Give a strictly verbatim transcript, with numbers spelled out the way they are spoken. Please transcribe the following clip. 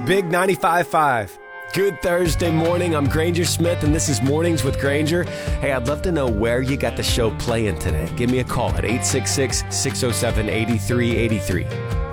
Big ninety-five point five. Good Thursday morning. I'm Granger Smith, and this is Mornings with Granger. Hey, I'd love to know where you got the show playing today. Give me a call at eight six six, six oh seven, eight three eight three.